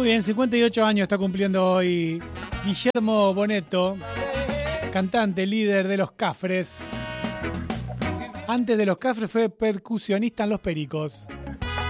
Muy bien, 58 años está cumpliendo hoy Guillermo Bonetto, cantante, líder de Los Cafres. Antes de Los Cafres fue percusionista en Los Pericos.